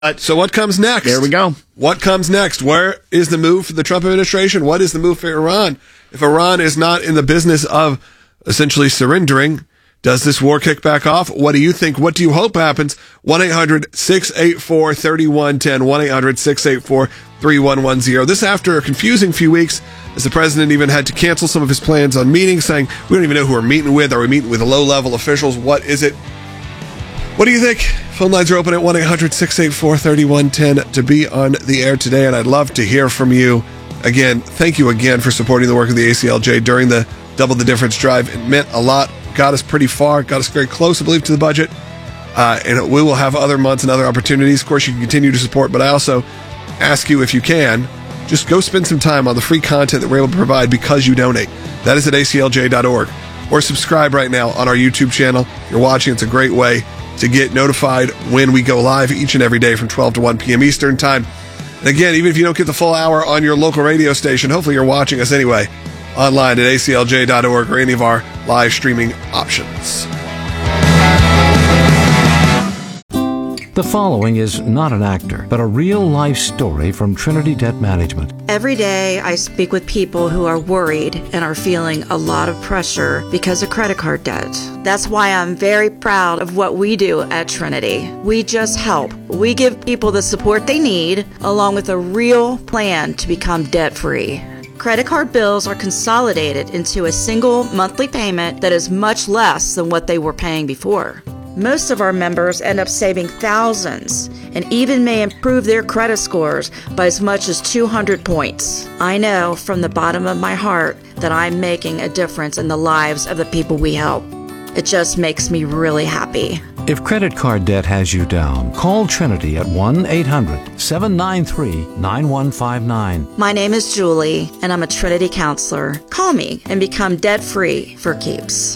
So what comes next? There we go. What comes next? Where is the move for the Trump administration? What is the move for Iran? If Iran is not in the business of essentially surrendering, does this war kick back off? What do you think? What do you hope happens? 1-800-684-3110. 1-800-684-3110. This after a confusing few weeks, as the president even had to cancel some of his plans on meetings, saying, we don't even know who we're meeting with. Are we meeting with low-level officials? What is it? What do you think? Phone lines are open at 1-800-684-3110 to be on the air today, and I'd love to hear from you. Again, thank you again for supporting the work of the ACLJ during the Double the Difference drive. It meant a lot, got us pretty far, got us very close, I believe, to the budget, and we will have other months and other opportunities. Of course, you can continue to support, but I also ask you, if you can, just go spend some time on the free content that we're able to provide because you donate. That is at aclj.org. Or subscribe right now on our YouTube channel. If you're watching, it's a great way to get notified when we go live each and every day from 12 to 1 p.m. Eastern Time. And again, even if you don't get the full hour on your local radio station, hopefully you're watching us anyway online at aclj.org or any of our live streaming options. The following is not an actor, but a real-life story from Trinity Debt Management. Every day I speak with people who are worried and are feeling a lot of pressure because of credit card debt. That's why I'm very proud of what we do at Trinity. We just help. We give people the support they need, along with a real plan to become debt-free. Credit card bills are consolidated into a single monthly payment that is much less than what they were paying before. Most of our members end up saving thousands and even may improve their credit scores by as much as 200 points. I know from the bottom of my heart that I'm making a difference in the lives of the people we help. It just makes me really happy. If credit card debt has you down, call Trinity at 1-800-793-9159. My name is Julie, and I'm a Trinity counselor. Call me and become debt-free for keeps.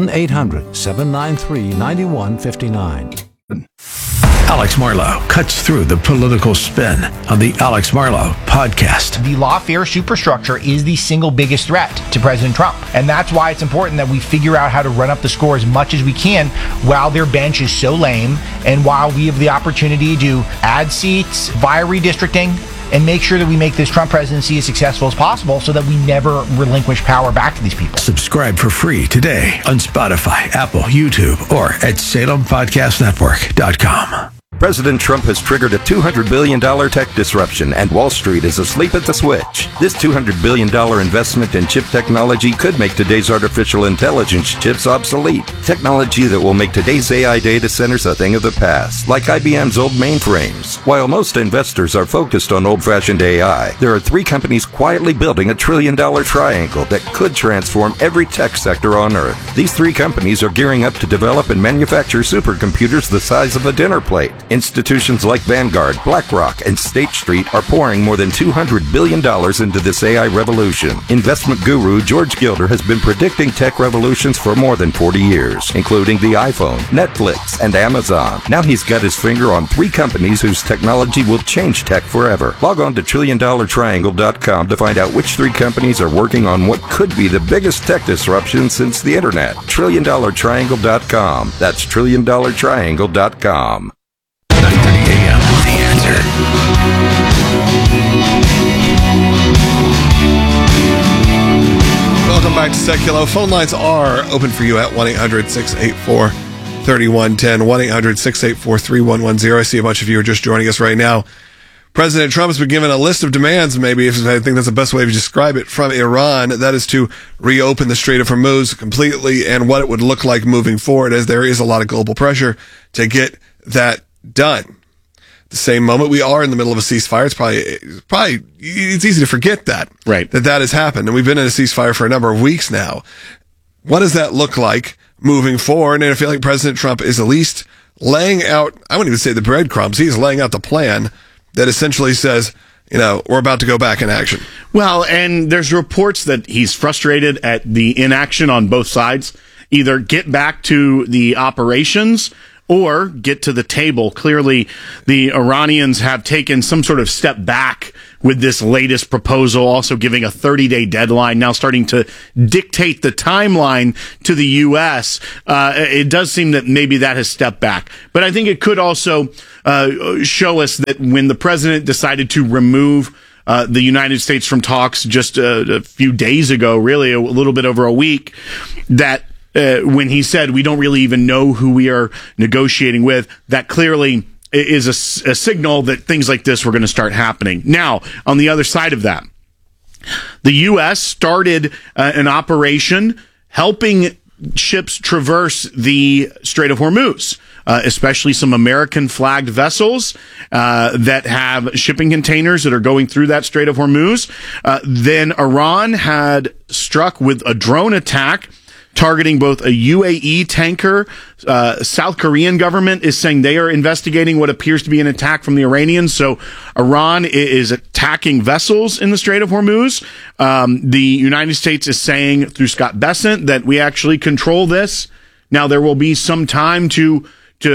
1-800-793-9159. Alex Marlow cuts through the political spin on the Alex Marlow podcast. The lawfare superstructure is the single biggest threat to President Trump. And that's why it's important that we figure out how to run up the score as much as we can while their bench is so lame and while we have the opportunity to add seats via redistricting and make sure that we make this Trump presidency as successful as possible so that we never relinquish power back to these people. Subscribe for free today on Spotify, Apple, YouTube, or at SalemPodcastNetwork.com. President Trump has triggered a $200 billion tech disruption, and Wall Street is asleep at the switch. This $200 billion investment in chip technology could make today's artificial intelligence chips obsolete. Technology that will make today's AI data centers a thing of the past, like IBM's old mainframes. While most investors are focused on old-fashioned AI, there are three companies quietly building a trillion-dollar triangle that could transform every tech sector on Earth. These three companies are gearing up to develop and manufacture supercomputers the size of a dinner plate. Institutions like Vanguard, BlackRock, and State Street are pouring more than $200 billion into this AI revolution. Investment guru George Gilder has been predicting tech revolutions for more than 40 years, including the iPhone, Netflix, and Amazon. Now he's got his finger on three companies whose technology will change tech forever. Log on to TrillionDollarTriangle.com to find out which three companies are working on what could be the biggest tech disruption since the internet. TrillionDollarTriangle.com. That's TrillionDollarTriangle.com. 9:30 a.m. The Answer. Welcome back to Seculo. Phone lines are open for you at 1-800-684-3110. 1-800-684-3110. I see a bunch of you are just joining us right now. President Trump has been given a list of demands, maybe, if I think that's the best way to describe it, from Iran. That is to reopen the Strait of Hormuz completely and what it would look like moving forward, as there is a lot of global pressure to get that done. At the same moment, we are in the middle of a ceasefire. It's easy to forget that, right? That has happened, and we've been in a ceasefire for a number of weeks now. What does that look like moving forward? And I feel like President Trump is at least laying out, I wouldn't even say the breadcrumbs, he's laying out the plan that essentially says, you know, we're about to go back in action. Well, and there's reports that he's frustrated at the inaction on both sides. Either get back to the operations or get to the table. Clearly, the Iranians have taken some sort of step back with this latest proposal, also giving a 30-day deadline, now starting to dictate the timeline to the U.S., it does seem that maybe that has stepped back. But I think it could also show us that when the president decided to remove the United States from talks just a few days ago, really a little bit over a week, that when he said we don't really even know who we are negotiating with, that clearly is a signal that things like this were going to start happening. Now, on the other side of that, the U.S. started an operation helping ships traverse the Strait of Hormuz, especially some American-flagged vessels that have shipping containers that are going through that Strait of Hormuz. Then Iran had struck with a drone attack targeting both a UAE tanker. South Korean government is saying they are investigating what appears to be an attack from the Iranians. So Iran is attacking vessels in the Strait of Hormuz. The United States is saying through Scott Bessent that we actually control this. Now there will be some time to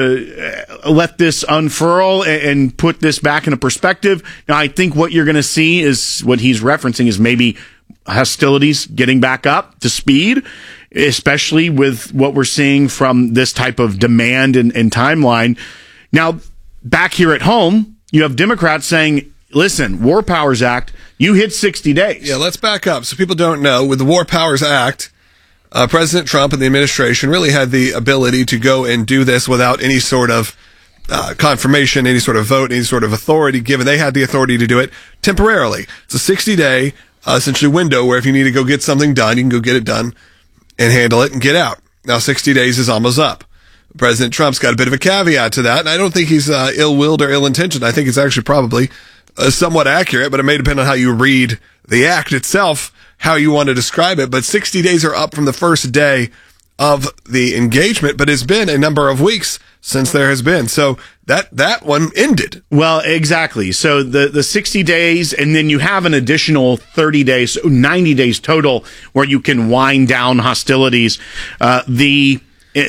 let this unfurl and put this back into perspective. Now I think what you're going to see is what he's referencing is maybe hostilities getting back up to speed, especially with what we're seeing from this type of demand and timeline. Now, back here at home, you have Democrats saying, listen, War Powers Act, you hit 60 days. Yeah, let's back up. So people don't know, with the War Powers Act, President Trump and the administration really had the ability to go and do this without any sort of confirmation, any sort of vote, any sort of authority given. They had the authority to do it temporarily. It's a 60-day essentially window where if you need to go get something done, you can go get it done and handle it and get out. Now 60 days is almost up. President Trump's got a bit of a caveat to that, and I don't think he's ill-willed or ill-intentioned. I think it's actually probably somewhat accurate, but it may depend on how you read the act itself, how you want to describe it. But 60 days are up from the first day of the engagement, but it's been a number of weeks since there has been. So that one ended. Well, exactly. So the 60 days, and then you have an additional 30 days, 90 days total, where you can wind down hostilities. The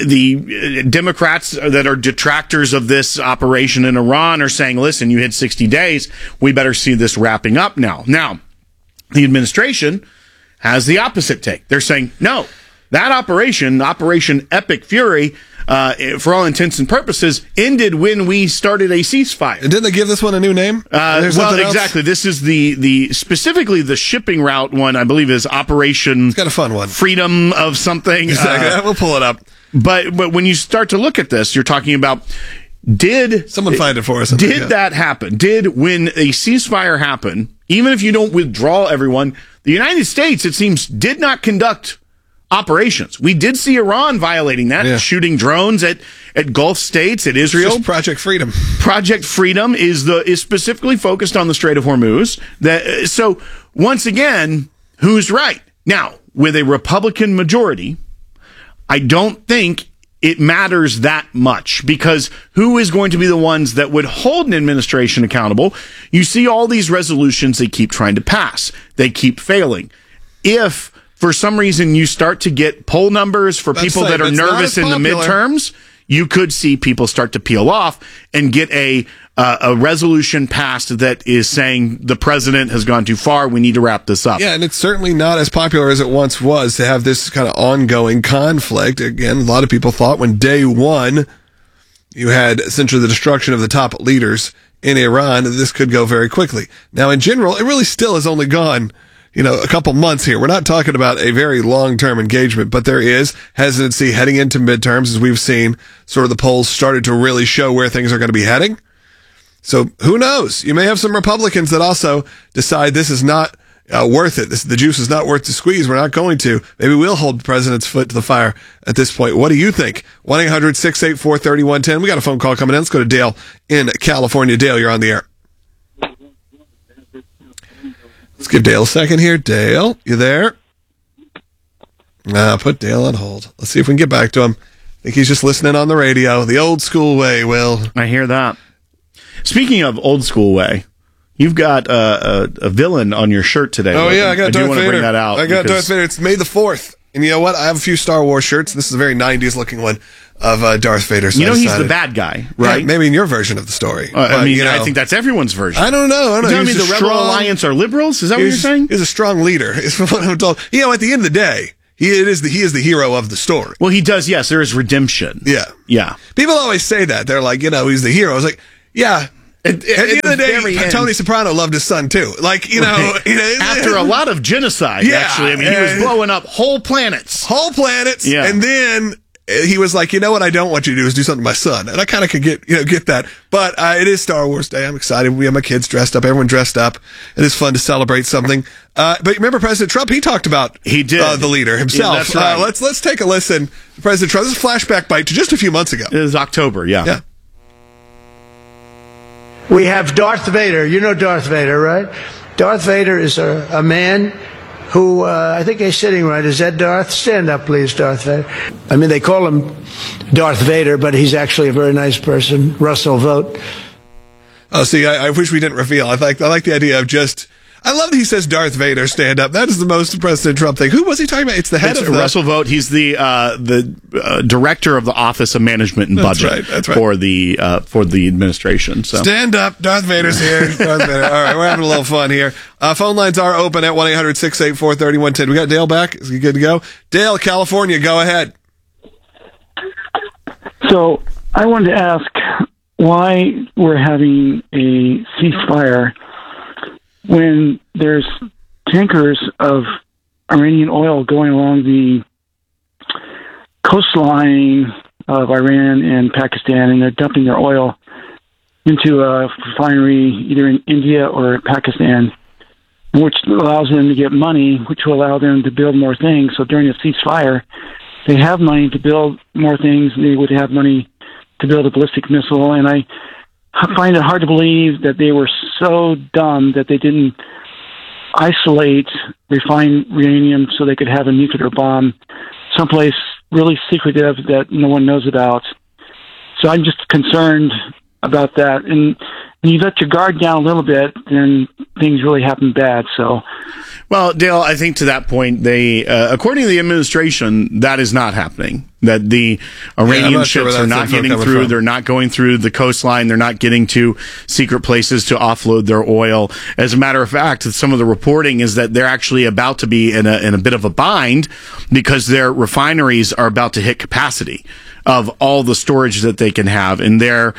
Democrats that are detractors of this operation in Iran are saying, listen, you hit 60 days. We better see this wrapping up now. Now, the administration has the opposite take. They're saying, no, that operation, Operation Epic Fury, for all intents and purposes, ended when we started a ceasefire. And didn't they give this one a new name? Well, exactly. This is the specifically the shipping route one, I believe, is Operation. It's got a fun one. Freedom of something. Exactly. We'll pull it up. But when you start to look at this, you're talking about, did someone find it for us? Did that happen? Did, when a ceasefire happened, even if you don't withdraw everyone, the United States, it seems, did not conduct operations. We did see Iran violating that, shooting drones at Gulf states, at Israel. It's just Project Freedom. Project Freedom is specifically focused on the Strait of Hormuz. So once again, who's right? Now, with a Republican majority, I don't think it matters that much, because who is going to be the ones that would hold an administration accountable? You see all these resolutions they keep trying to pass. They keep failing. If for some reason you start to get poll numbers for people that are nervous in the midterms, you could see people start to peel off and get a resolution passed that is saying the president has gone too far. We need to wrap this up. Yeah, and it's certainly not as popular as it once was to have this kind of ongoing conflict. Again, a lot of people thought when day one you had essentially the destruction of the top leaders in Iran, this could go very quickly. Now, in general, it really still has only gone, a couple months here. We're not talking about a very long-term engagement, but there is hesitancy heading into midterms, as we've seen sort of the polls started to really show where things are going to be heading. So who knows? You may have some Republicans that also decide this is not worth it. The juice is not worth the squeeze. We're not going to. Maybe we'll hold the president's foot to the fire at this point. What do you think? 1-800-684-3110. We got a phone call coming in. Let's go to Dale in California. Dale, you're on the air. Let's give Dale a second here. Dale, you there? Put Dale on hold. Let's see if we can get back to him. I think he's just listening on the radio. The old school way, Will. I hear that. Speaking of old school way, you've got a villain on your shirt today. Oh, yeah, I got Darth Vader. I do want to bring that out. I got Darth Vader. It's May the 4th. And you know what? I have a few Star Wars shirts. This is a very 90s looking one. of Darth Vader. So he's the bad guy, right? Yeah, maybe in your version of the story. I think that's everyone's version. I don't know. Does that mean the Rebel Alliance are liberals? Is that what you're saying? He's a strong leader. Is what I'm told. At the end of the day, he is the hero of the story. Well, he does. Yes, there is redemption. Yeah. People always say that. They're like, he's the hero. I was like, yeah. At the end of the day, Tony Soprano loved his son too. Like, after a lot of genocide, actually. I mean, he was blowing up whole planets. Yeah. And then he was like, what I don't want you to do is do something to my son. And I kind of could get that. But it is Star Wars Day. I'm excited. We have my kids dressed up. Everyone dressed up. It is fun to celebrate something. But remember President Trump? He talked about the leader himself. Yeah, that's right. Let's take a listen to President Trump. This is a flashback bite to just a few months ago. It was October, yeah. We have Darth Vader. You know Darth Vader, right? Darth Vader is a man who, I think he's sitting right. Is that Darth? Stand up, please, Darth Vader. I mean, they call him Darth Vader, but he's actually a very nice person. Russell, vote. Oh, see, I wish we didn't reveal. I like the idea of just... I love that he says Darth Vader, stand up. That is the most President Trump thing. Who was he talking about? It's the head of Russell Vought. He's the director of the Office of Management and Budget for the administration. So. Stand up. Darth Vader's here. Darth Vader. All right, we're having a little fun here. Phone lines are open at 1-800-684-3110. We got Dale back. Is he good to go? Dale, California, go ahead. So I wanted to ask why we're having a ceasefire when there's tankers of Iranian oil going along the coastline of Iran and Pakistan, and they're dumping their oil into a refinery either in India or Pakistan, which allows them to get money, which will allow them to build more things. So during a ceasefire, they have money to build more things. They would have money to build a ballistic missile, and I find it hard to believe that they were so dumb that they didn't isolate refined uranium so they could have a nuclear bomb someplace really secretive that no one knows about. So I'm just concerned about that. And when you let your guard down a little bit, then things really happen bad. So, well, Dale, I think to that point, they, according to the administration, that is not happening. That the Iranian ships are not getting through. They're not going through the coastline. They're not getting to secret places to offload their oil. As a matter of fact, some of the reporting is that they're actually about to be in a bit of a bind because their refineries are about to hit capacity of all the storage that they can have, and then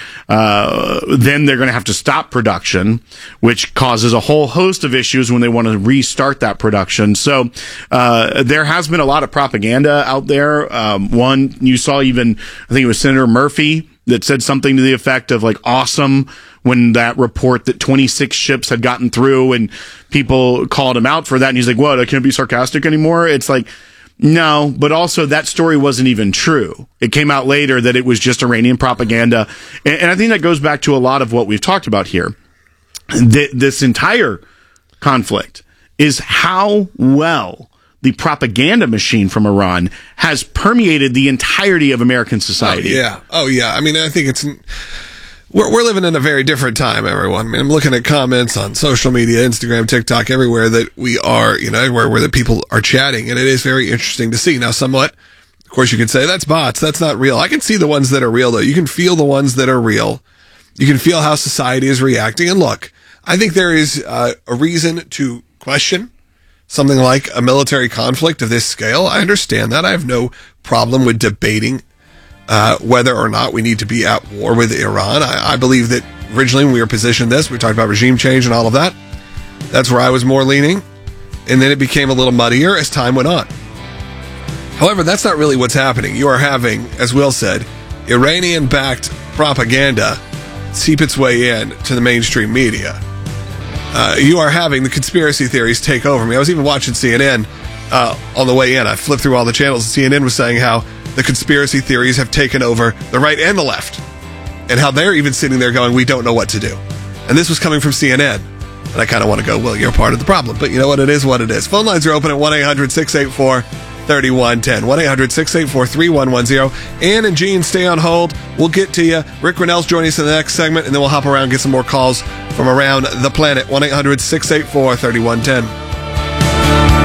they're going to have to stop production, which causes a whole host of issues when they want to restart that production. So there has been a lot of propaganda out there. One, you saw even, I think it was Senator Murphy that said something to the effect of like awesome when that report that 26 ships had gotten through, and people called him out for that, and he's like, what, I can't be sarcastic anymore? It's like, no, but also that story wasn't even true. It came out later that it was just Iranian propaganda. And I think that goes back to a lot of what we've talked about here. This entire conflict is how well the propaganda machine from Iran has permeated the entirety of American society. Oh, yeah. I mean, I think we're living in a very different time, everyone. I mean, I'm looking at comments on social media, Instagram, TikTok, everywhere that we are, everywhere where the people are chatting, and it is very interesting to see. Now, somewhat, of course, you could say that's bots, that's not real. I can see the ones that are real, though. You can feel the ones that are real. You can feel how society is reacting. And look, I think there is a reason to question something like a military conflict of this scale. I understand that. I have no problem with debating whether or not we need to be at war with Iran. I believe that originally when we were positioned we talked about regime change and all of that. That's where I was more leaning. And then it became a little muddier as time went on. However, that's not really what's happening. You are having, as Will said, Iranian-backed propaganda seep its way in to the mainstream media. You are having the conspiracy theories take over me. I was even watching CNN on the way in. I flipped through all the channels, and CNN was saying how the conspiracy theories have taken over the right and the left, and how they're even sitting there going, we don't know what to do. And this was coming from CNN. And I kind of want to go, well, you're part of the problem. But you know what? It is what it is. Phone lines are open at 1-800-684-3110. 1-800-684-3110. Ann and Gene, stay on hold. We'll get to you. Rick Grinnell's joining us in the next segment, and then we'll hop around and get some more calls from around the planet. 1-800-684-3110.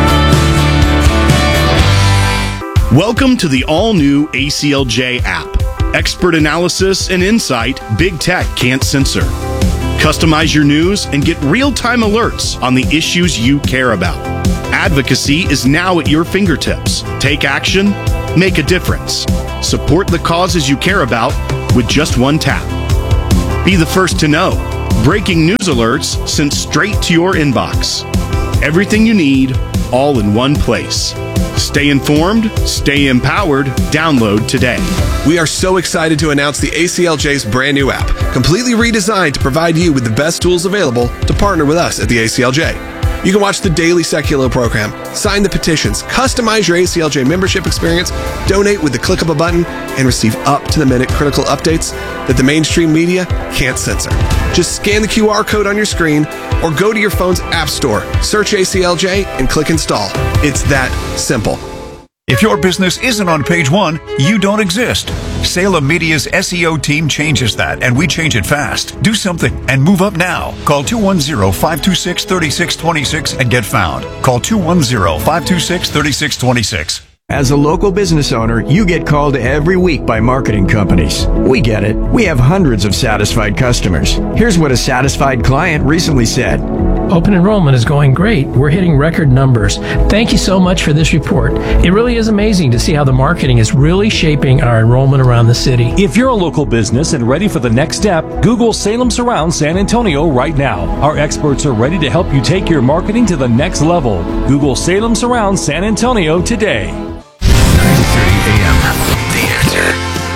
Welcome to the all-new ACLJ app. Expert analysis and insight big tech can't censor. Customize your news and get real-time alerts on the issues you care about. Advocacy is now at your fingertips. Take action, make a difference. Support the causes you care about with just one tap. Be the first to know. Breaking news alerts sent straight to your inbox. Everything you need, all in one place. Stay informed, stay empowered. Download today. We are so excited to announce the ACLJ's brand new app, completely redesigned to provide you with the best tools available to partner with us at the ACLJ. You can watch the daily Seculo program, sign the petitions, customize your ACLJ membership experience, donate with the click of a button, and receive up-to-the-minute critical updates that the mainstream media can't censor. Just scan the QR code on your screen or go to your phone's app store, search ACLJ, and click install. It's that simple. If your business isn't on page one, you don't exist. Salem Media's SEO team changes that, and we change it fast. Do something and move up now. Call 210-526-3626 and get found. Call 210-526-3626. As a local business owner, you get called every week by marketing companies. We get it. We have hundreds of satisfied customers. Here's what a satisfied client recently said. Open enrollment is going great. We're hitting record numbers. Thank you so much for this report. It really is amazing to see how the marketing is really shaping our enrollment around the city. If you're a local business and ready for the next step, Google Salem Surround San Antonio right now. Our experts are ready to help you take your marketing to the next level. Google Salem Surround San Antonio today. 9:30 a.m. The Answer.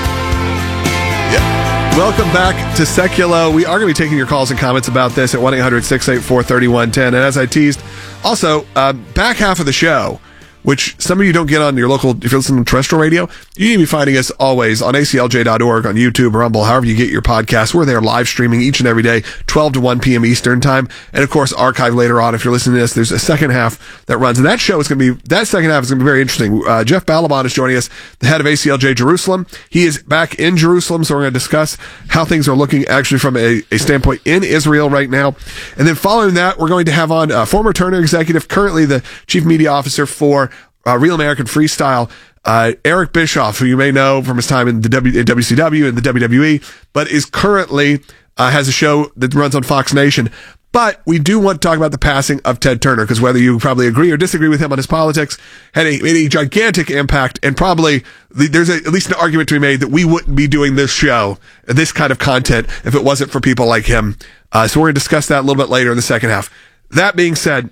Welcome back to Seculo. We are going to be taking your calls and comments about this at 1-800-684-3110. And as I teased, also, back half of the show, which some of you don't get on your local, if you're listening to terrestrial radio, you need to be finding us always on aclj.org, on YouTube, Rumble, however you get your podcasts. We're there live streaming each and every day, 12 to 1 p.m. Eastern time. And of course, archive later on. If you're listening to this, there's a second half that runs. And that show is going to be, that second half is going to be very interesting. Jeff Balaban is joining us, the head of ACLJ Jerusalem. He is back in Jerusalem, so we're going to discuss how things are looking actually from a standpoint in Israel right now. And then following that, we're going to have on former Turner executive, currently the chief media officer for Real American Freestyle, Eric Bischoff, who you may know from his time in the WCW and the WWE, but is currently has a show that runs on Fox Nation. But we do want to talk about the passing of Ted Turner, because whether you probably agree or disagree with him on his politics, had a gigantic impact, and probably there's at least an argument to be made that we wouldn't be doing this show, this kind of content, if it wasn't for people like him. So we're going to discuss that a little bit later in the second half. That being said,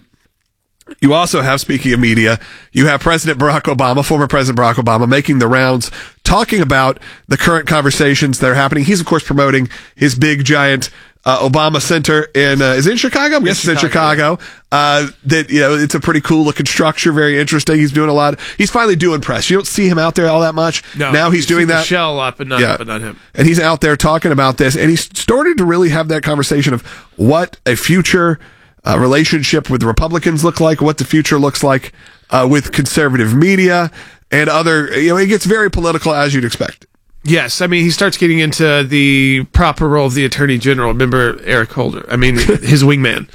you also have, speaking of media, you have President Barack Obama, former President Barack Obama, making the rounds, talking about the current conversations that are happening. He's, of course, promoting his big, giant Obama Center in, is it in Chicago? Yes, it's in Chicago. That, you know, it's a pretty cool looking structure, very interesting. He's doing a lot. He's finally doing press. You don't see him out there all that much. No, now he's doing that. Michelle a lot, but not him. And he's out there talking about this, and he's starting to really have that conversation of what a future relationship with the Republicans look like, what the future looks like with conservative media and other, you know, it gets very political as you'd expect. Yes, I mean, he starts getting into the proper role of the Attorney General. Remember Eric Holder? I mean, his wingman.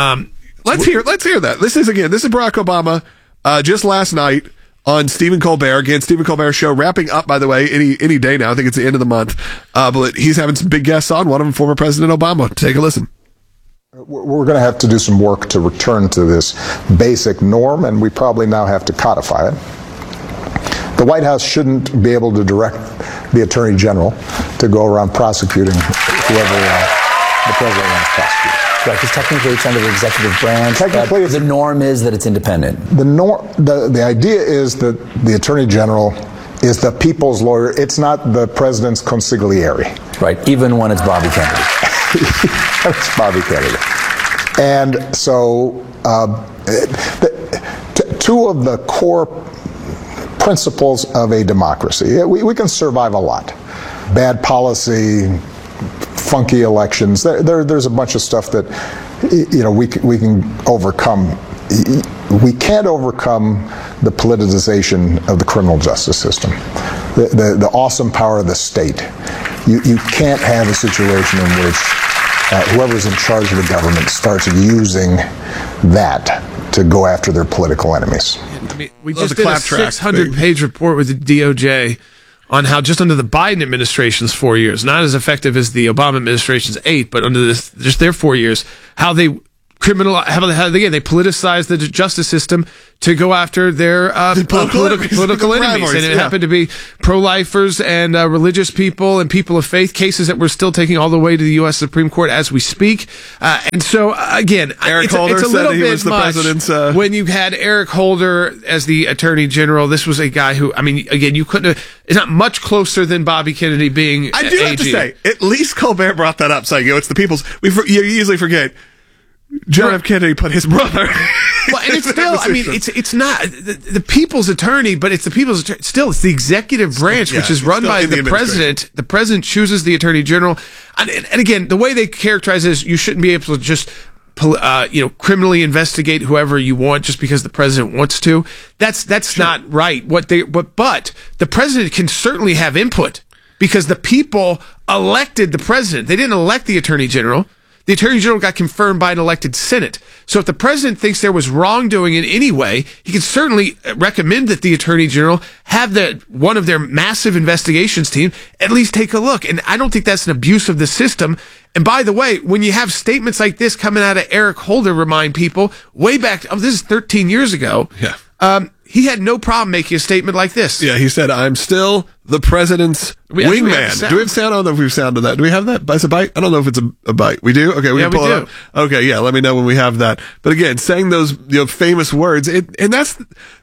Let's hear that. This is Barack Obama just last night on Stephen Colbert. Again, Stephen Colbert's show wrapping up, by the way, any day now. I think it's the end of the month. But he's having some big guests on, one of them former President Obama. Take a listen. We're going to have to do some work to return to this basic norm, and we probably now have to codify it. The White House shouldn't be able to direct the Attorney General to go around prosecuting whoever the President wants to prosecute. Right, because technically it's under the executive branch. Technically, the norm is that it's independent. The idea is that the Attorney General is the people's lawyer. It's not the President's consigliere. Right, even when it's Bobby Kennedy. It's Bobby Kennedy. And so two of the core principles of a democracy, we can survive a lot. Bad policy, funky elections, there's a bunch of stuff that, you know, we can overcome. We can't overcome the politicization of the criminal justice system, the awesome power of the state. You can't have a situation in which whoever's in charge of the government starts using that to go after their political enemies. I mean, we just did a 600-page report with the DOJ on how just under the Biden administration's 4 years, not as effective as the Obama administration's 8, but under just their 4 years, how they they politicized the justice system to go after their political enemies. And it happened to be pro-lifers and religious people and people of faith, cases that we're still taking all the way to the U.S. Supreme Court as we speak. And so, again, Eric Holder it's a said little he bit was the much president's... when you had Eric Holder as the Attorney General. This was a guy who, I mean, again, you couldn't have... It's not much closer than Bobby Kennedy being I do have to say, at least Colbert brought that up, saying, it's the people's... You usually forget... John F. Kennedy put his brother. Well, and it's still, I mean, it's not the people's attorney, but it's the people's attorney. Still, it's the executive branch, which is run by the president. The president chooses the attorney general. And again, the way they characterize it is you shouldn't be able to just, criminally investigate whoever you want just because the president wants to. That's not right. But the president can certainly have input because the people elected the president. They didn't elect the attorney general. The Attorney General got confirmed by an elected Senate. So if the President thinks there was wrongdoing in any way, he can certainly recommend that the Attorney General have one of their massive investigations team at least take a look. And I don't think that's an abuse of the system. And by the way, when you have statements like this coming out of Eric Holder, remind people, way back, this is 13 years ago. Yeah. He had no problem making a statement like this. Yeah, he said, I'm still the president's wingman. Do we have sound? I don't know if we've sounded that. Do we have that? As a bite? I don't know if it's a bite. We do? Okay, we can pull it up. Okay, yeah, let me know when we have that. But again, saying those famous words, and that's...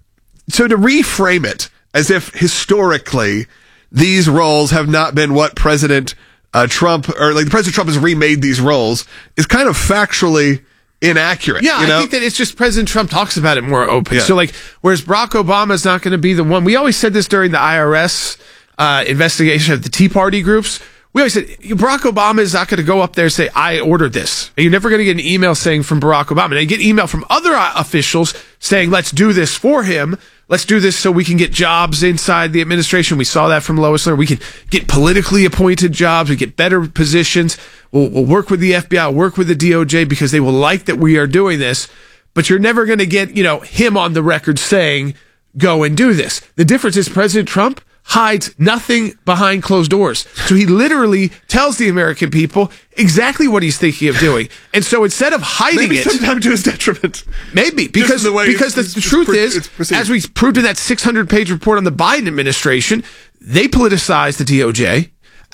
So to reframe it as if historically these roles have not been what President Trump, or like President Trump has remade these roles, is kind of factually... inaccurate. Yeah, I think that it's just President Trump talks about it more open. Yeah. So whereas Barack Obama is not going to be the one, we always said this during the IRS investigation of the Tea Party groups. We always said Barack Obama is not going to go up there and say, I ordered this. And you're never going to get an email saying from Barack Obama. Now you get email from other officials saying, let's do this for him. Let's do this so we can get jobs inside the administration. We saw that from Lois Lerner. We can get politically appointed jobs. We get better positions. We'll work with the FBI, work with the DOJ because they will like that we are doing this. But you're never going to get, him on the record saying, go and do this. The difference is President Trump hides nothing behind closed doors. So he literally tells the American people exactly what he's thinking of doing. And so instead of hiding maybe sometimes to his detriment. Maybe. Because the truth is, as we proved in that 600-page report on the Biden administration, they politicized the DOJ.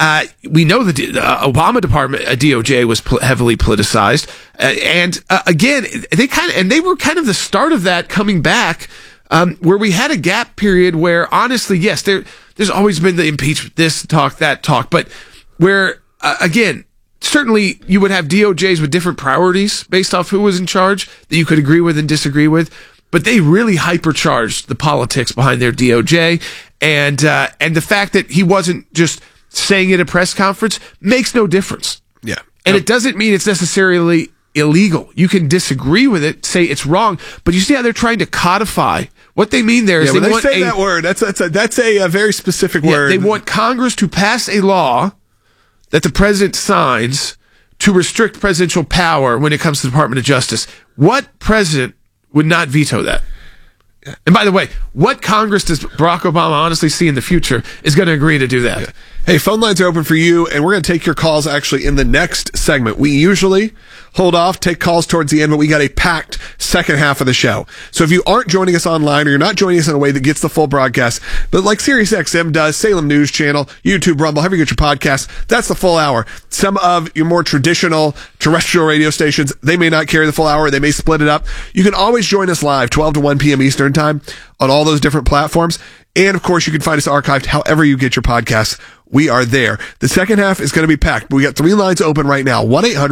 We know the Obama department, DOJ, was heavily politicized. Again, they were kind of the start of that coming back, where we had a gap period where, honestly, yes, there's always been the impeachment, this talk, that talk, but where, again, certainly you would have DOJs with different priorities based off who was in charge that you could agree with and disagree with, but they really hypercharged the politics behind their DOJ, and the fact that he wasn't just saying it at a press conference makes no difference. Yeah. And it doesn't mean it's necessarily illegal. You can disagree with it, say it's wrong, but you see how they're trying to codify. What they mean there is they say that word. That's a very specific word. They want Congress to pass a law that the president signs to restrict presidential power when it comes to the Department of Justice. What president would not veto that? And by the way, what Congress does Barack Obama honestly see in the future is going to agree to do that? Yeah. Hey, phone lines are open for you, and we're going to take your calls actually in the next segment. We usually hold off, take calls towards the end, but we got a packed second half of the show. So if you aren't joining us online or you're not joining us in a way that gets the full broadcast, but like SiriusXM does, Salem News Channel, YouTube, Rumble, however you get your podcast, that's the full hour. Some of your more traditional terrestrial radio stations, they may not carry the full hour. They may split it up. You can always join us live, 12 to 1 p.m. Eastern Time on all those different platforms. And of course, you can find us archived however you get your podcasts. We are there. The second half is going to be packed, but we got 3 lines open right now.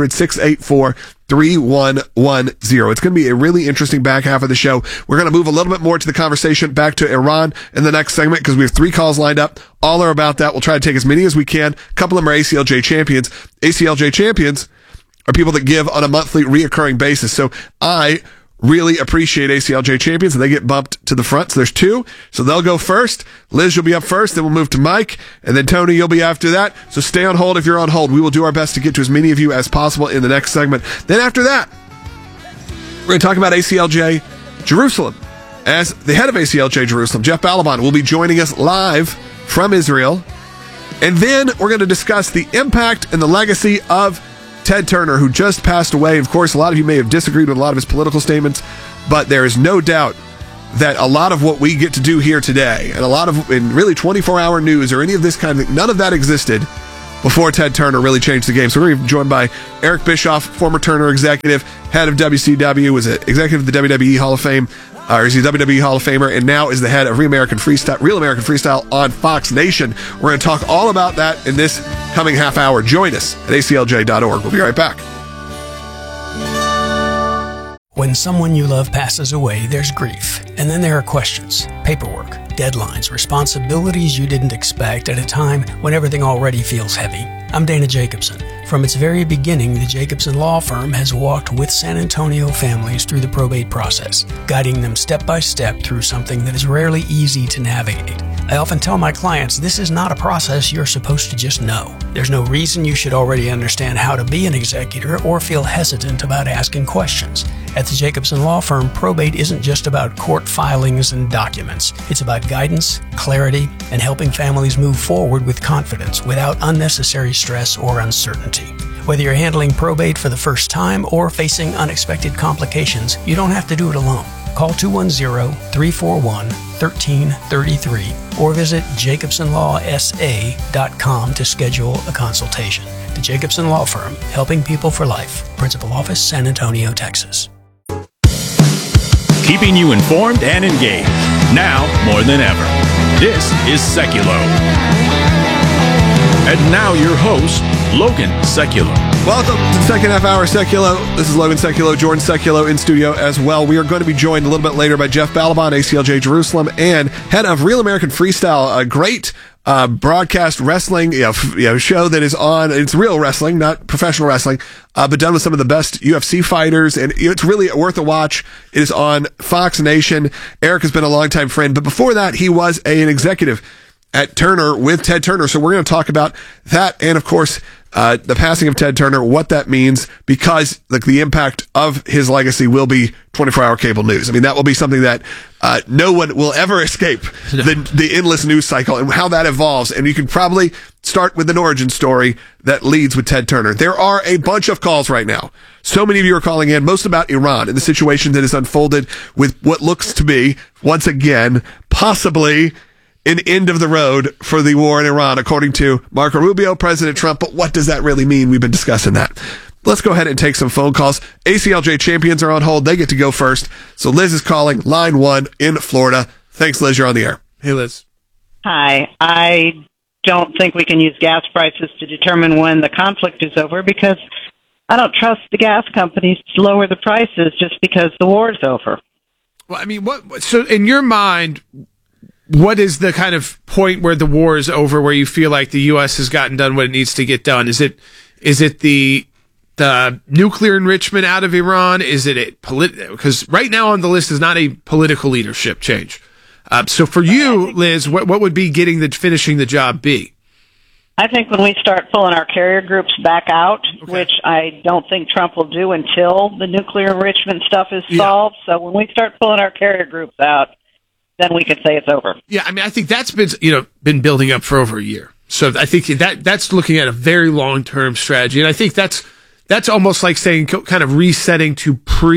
1-800-684-3110. It's going to be a really interesting back half of the show. We're going to move a little bit more to the conversation back to Iran in the next segment because we have 3 calls lined up. All are about that. We'll try to take as many as we can. A couple of them are ACLJ champions. ACLJ champions are people that give on a monthly reoccurring basis. So I really appreciate ACLJ champions, and they get bumped to the front. So there's 2. So they'll go first. Liz, you'll be up first. Then we'll move to Mike. And then Tony, you'll be after that. So stay on hold if you're on hold. We will do our best to get to as many of you as possible in the next segment. Then after that, we're going to talk about ACLJ Jerusalem. As the head of ACLJ Jerusalem, Jeff Balaban, will be joining us live from Israel. And then we're going to discuss the impact and the legacy of Ted Turner, who just passed away. Of course, a lot of you may have disagreed with a lot of his political statements, but there is no doubt that a lot of what we get to do here today, and a lot of, in really 24-hour news or any of this kind of thing, none of that existed before Ted Turner really changed the game. So we're going to be joined by Eric Bischoff, former Turner executive, head of WCW, was an executive of the WWE Hall of Fame, or is he a WWE Hall of Famer, and now is the head of Real American Freestyle on Fox Nation. We're going to talk all about that in this coming half hour. Join us at aclj.org. We'll be right back. When someone you love passes away, there's grief. And then there are questions, paperwork, deadlines, responsibilities you didn't expect at a time when everything already feels heavy. I'm Dana Jacobson. From its very beginning, the Jacobson Law Firm has walked with San Antonio families through the probate process, guiding them step by step through something that is rarely easy to navigate. I often tell my clients this is not a process you're supposed to just know. There's no reason you should already understand how to be an executor or feel hesitant about asking questions. At the Jacobson Law Firm, probate isn't just about court filings and documents. It's about guidance, clarity, and helping families move forward with confidence without unnecessary stress or uncertainty. Whether you're handling probate for the first time or facing unexpected complications, you don't have to do it alone. Call 210-341-1333 or visit jacobsonlawsa.com to schedule a consultation. The Jacobson Law Firm, helping people for life. Principal Office, San Antonio, Texas. Keeping you informed and engaged, now more than ever. This is Seculo. And now your host, Logan Seculo. Welcome to the second half hour, Seculo. This is Logan Seculo, Jordan Seculo in studio as well. We are going to be joined a little bit later by Jeff Balaban, ACLJ Jerusalem, and head of Real American Freestyle, a great broadcast wrestling show that is on. It's real wrestling, not professional wrestling, but done with some of the best UFC fighters, and it's really worth a watch. It is on Fox Nation. Eric has been a longtime friend, but before that, he was an executive at Turner with Ted Turner. So we're going to talk about that, and of course, the passing of Ted Turner, what that means, because the impact of his legacy will be 24-hour cable news. I mean, that will be something that no one will ever escape, the endless news cycle and how that evolves. And you can probably start with an origin story that leads with Ted Turner. There are a bunch of calls right now. So many of you are calling in, most about Iran and the situation that has unfolded with what looks to be, once again, possibly an end of the road for the war in Iran, according to Marco Rubio, President Trump. But what does that really mean? We've been discussing that. Let's go ahead and take some phone calls. ACLJ champions are on hold. They get to go first. So Liz is calling line 1 in Florida. Thanks, Liz. You're on the air. Hey, Liz. Hi. I don't think we can use gas prices to determine when the conflict is over, because I don't trust the gas companies to lower the prices just because the war is over. Well, I mean, so in your mind, what is the kind of point where the war is over, where you feel like the U.S. has gotten done what it needs to get done? Is it the nuclear enrichment out of Iran? Is it because right now on the list is not a political leadership change. So for you, Liz, what would be finishing the job be? I think when we start pulling our carrier groups back out, which I don't think Trump will do until the nuclear enrichment stuff is solved. So when we start pulling our carrier groups out, then we could say it's over. Yeah, I mean, I think that's been building up for over a year. So I think that's looking at a very long-term strategy, and I think that's almost like saying kind of resetting to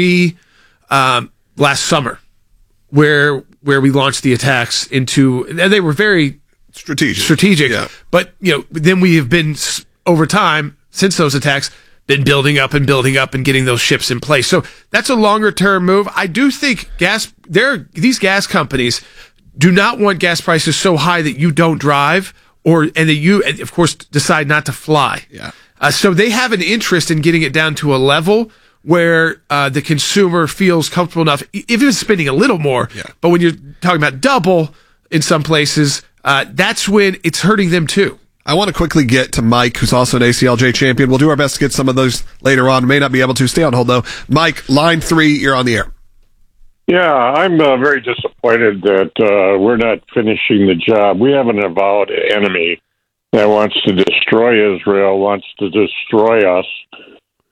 last summer, where we launched the attacks into, and they were very strategic. Yeah. But then we have been over time since those attacks been building up and getting those ships in place. So that's a longer term move. I do think these gas companies do not want gas prices so high that you don't drive and that you, of course, decide not to fly. Yeah. So they have an interest in getting it down to a level where the consumer feels comfortable enough, if it's spending a little more. Yeah. But when you're talking about double in some places, that's when it's hurting them too. I want to quickly get to Mike, who's also an ACLJ champion. We'll do our best to get some of those later on. May not be able to. Stay on hold, though. Mike, line 3, you're on the air. Yeah, I'm very disappointed that we're not finishing the job. We have an avowed enemy that wants to destroy Israel, wants to destroy us.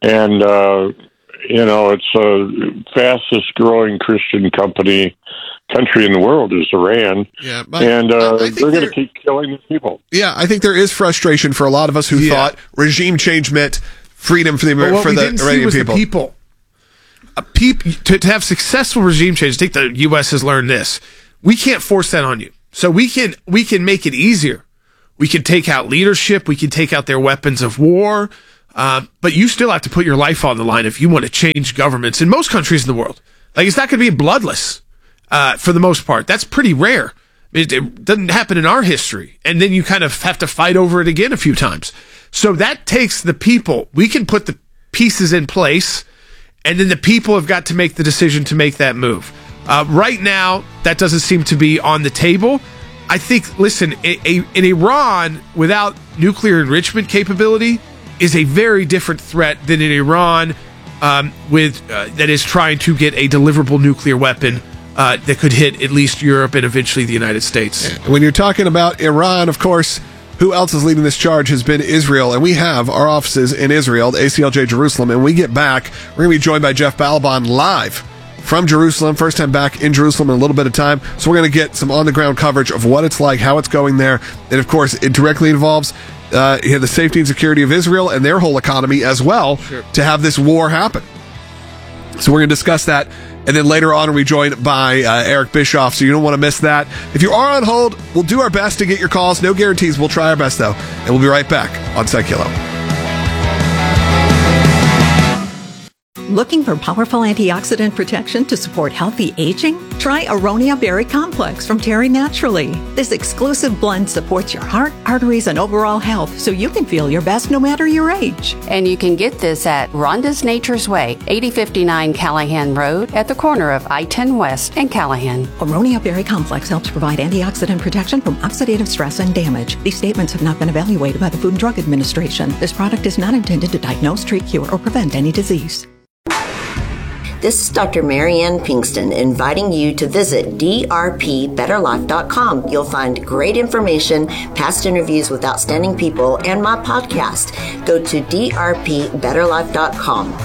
And, it's the fastest growing Christian country in the world is Iran. Yeah, and they're going to keep killing people. Yeah, I think there is frustration for a lot of us who thought regime change meant freedom for the Iranian people. To have successful regime change, I think the U.S. has learned this. We can't force that on you. So we can make it easier. We can take out leadership. We can take out their weapons of war. But you still have to put your life on the line if you want to change governments in most countries in the world. Like, it's not going to be bloodless for the most part. That's pretty rare. It doesn't happen in our history. And then you kind of have to fight over it again a few times. So that takes the people. We can put the pieces in place, and then the people have got to make the decision to make that move. Right now, that doesn't seem to be on the table. I think, listen, in Iran without nuclear enrichment capability is a very different threat than in Iran that is trying to get a deliverable nuclear weapon that could hit at least Europe and eventually the United States. When you're talking about Iran, of course, who else is leading this charge has been Israel, and we have our offices in Israel, the ACLJ Jerusalem, and we get back, we're going to be joined by Jeff Balaban live from Jerusalem, first time back in Jerusalem in a little bit of time, so we're going to get some on-the-ground coverage of what it's like, how it's going there, and of course, it directly involves the safety and security of Israel and their whole economy as well to have this war happen. So we're going to discuss that. And then later on, we'll be joined by Eric Bischoff, so you don't want to miss that. If you are on hold, we'll do our best to get your calls. No guarantees. We'll try our best, though. And we'll be right back on Side Kilo. Looking for powerful antioxidant protection to support healthy aging? Try Aronia Berry Complex from Terry Naturally. This exclusive blend supports your heart, arteries, and overall health so you can feel your best no matter your age. And you can get this at Rhonda's Nature's Way, 8059 Callahan Road at the corner of I-10 West and Callahan. Aronia Berry Complex helps provide antioxidant protection from oxidative stress and damage. These statements have not been evaluated by the Food and Drug Administration. This product is not intended to diagnose, treat, cure, or prevent any disease. This is Dr. Marianne Pinkston inviting you to visit drpbetterlife.com. You'll find great information, past interviews with outstanding people, and my podcast. Go to drpbetterlife.com.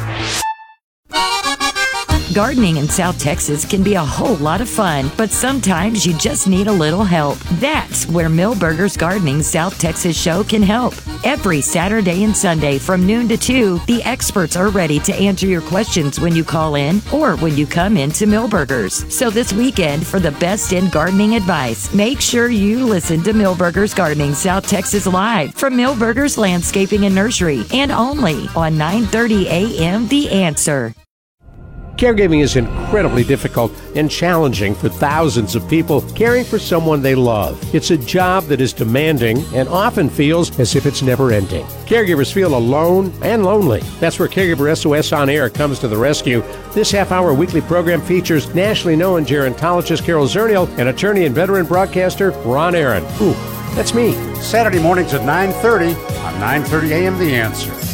Gardening in South Texas can be a whole lot of fun, but sometimes you just need a little help. That's where Millburgers Gardening South Texas show can help. Every Saturday and Sunday from noon to 2, the experts are ready to answer your questions when you call in or when you come into Millburgers. So this weekend, for the best in gardening advice, make sure you listen to Millburgers Gardening South Texas live from Millburgers Landscaping and Nursery, and only on 9:30 a.m. The Answer. Caregiving is incredibly difficult and challenging for thousands of people caring for someone they love. It's a job that is demanding and often feels as if it's never ending. Caregivers feel alone and lonely. That's where Caregiver SOS On Air comes to the rescue. This half-hour weekly program features nationally known gerontologist Carol Zernial and attorney and veteran broadcaster Ron Aaron. Ooh, that's me. Saturday mornings at 9:30 on 9:30 a.m. The Answer.